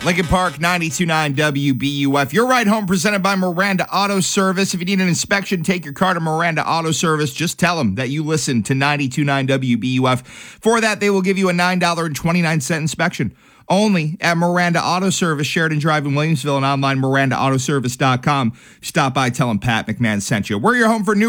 Lincoln Park, 92.9 WBUF. Your ride home presented by Miranda Auto Service. If you need an inspection, take your car to Miranda Auto Service. Just tell them that you listen to 92.9 WBUF. For that, they will give you a $9.29 inspection. Only at Miranda Auto Service, Sheridan Drive in Williamsville, and online MirandaAutoservice.com. Stop by, tell them Pat McMahon sent you. We're your home for new